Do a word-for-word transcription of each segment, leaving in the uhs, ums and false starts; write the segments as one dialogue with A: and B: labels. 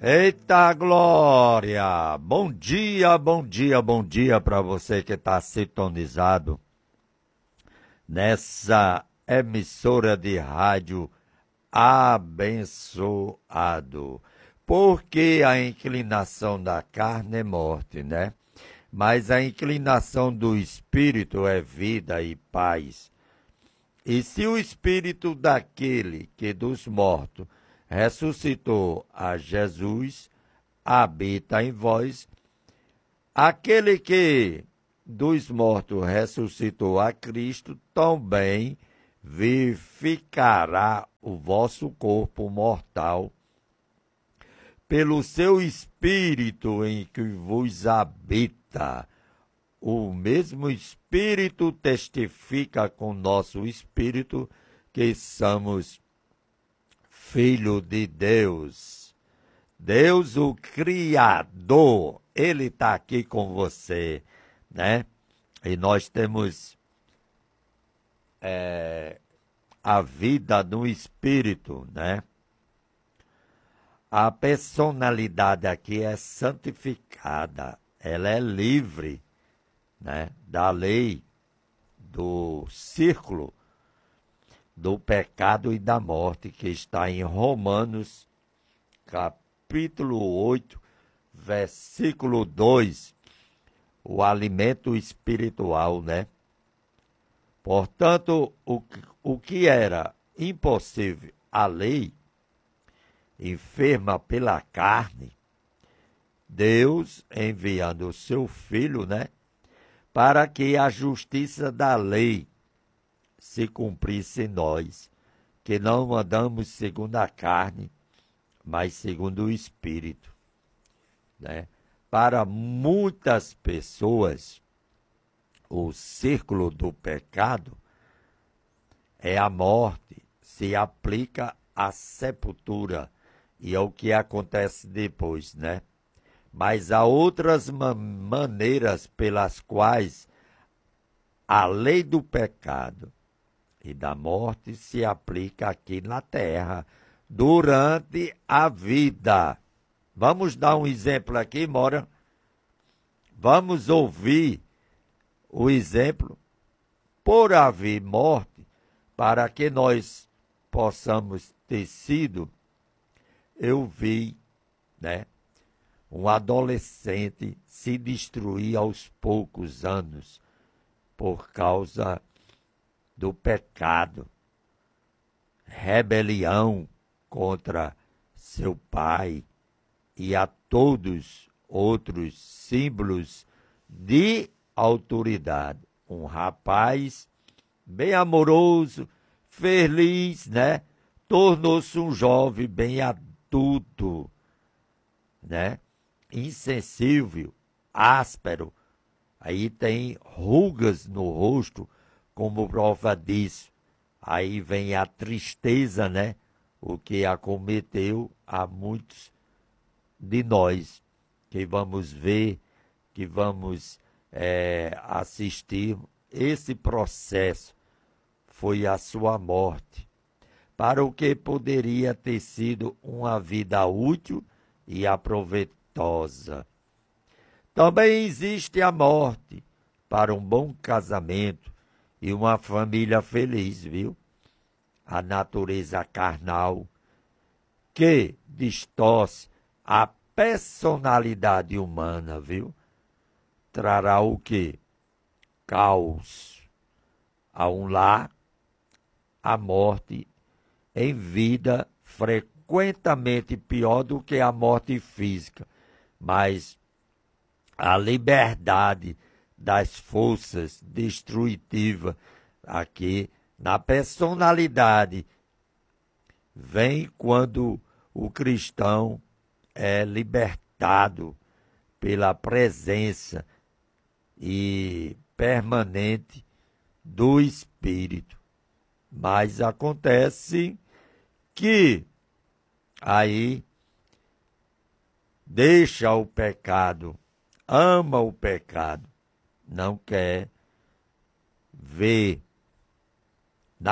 A: Eita glória! Bom dia, bom dia, bom dia para você que está sintonizado nessa emissora de rádio abençoado. Porque a inclinação da carne é morte, né? Mas a inclinação do espírito é vida e paz. E se o espírito daquele que dos mortos ressuscitou a Jesus habita em vós, aquele que dos mortos ressuscitou a Cristo também vivificará o vosso corpo mortal pelo seu espírito em que vos habita. O mesmo Espírito testifica com nosso espírito que somos filhos de Deus. Deus, o Criador, Ele está aqui com você, né? E nós temos é, a vida no Espírito, né? A personalidade aqui é santificada, ela é livre, né, da lei, do círculo do pecado e da morte, que está em Romanos, capítulo oito, versículo dois, o alimento espiritual, né? Portanto, o, o que era impossível à lei, enferma pela carne, Deus enviando o seu Filho, né, para que a justiça da lei se cumprisse em nós, que não andamos segundo a carne, mas segundo o Espírito, né? Para muitas pessoas, o círculo do pecado é a morte, se aplica à sepultura, e é o que acontece depois, né? Mas há outras ma- maneiras pelas quais a lei do pecado e da morte se aplica aqui na terra, durante a vida. Vamos dar um exemplo aqui, Mora? Vamos ouvir o exemplo. Por haver morte, para que nós possamos ter sido, eu vi, né, um adolescente se destruir aos poucos anos por causa do pecado, rebelião contra seu pai e a todos outros símbolos de autoridade. Um rapaz bem amoroso, feliz, né? Tornou-se um jovem bem adulto, né? Insensível, áspero. Aí tem rugas no rosto, como prova disso. Aí vem a tristeza, né? O que acometeu a muitos de nós, que vamos ver, que vamos é, assistir. Esse processo foi a sua morte, para o que poderia ter sido uma vida útil e aproveitosa. Também existe a morte para um bom casamento e uma família feliz, viu? A natureza carnal, que distorce a personalidade humana, viu? Trará o quê? Caos a um lar, a morte em vida, frequentemente pior do que a morte física, mas a liberdade das forças destrutivas aqui na personalidade vem quando o cristão é libertado pela presença e permanente do Espírito. Mas acontece que aí deixa o pecado, ama o pecado, não quer ver,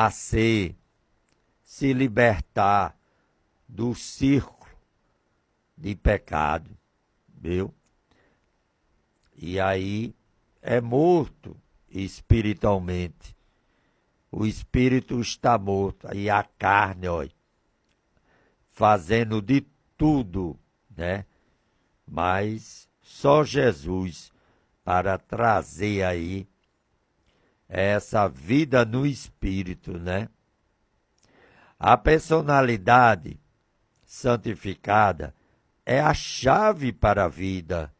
A: nascer, se libertar do círculo de pecado, viu? E aí é morto espiritualmente. O espírito está morto, aí a carne, olha, fazendo de tudo, né? Mas só Jesus para trazer aí essa vida no espírito, né? A personalidade santificada é a chave para a vida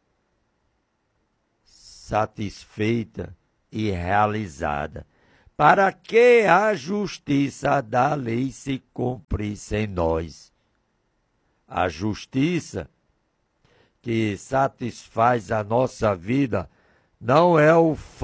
A: satisfeita e realizada, para que a justiça da lei se cumprisse em nós. A justiça que satisfaz a nossa vida não é o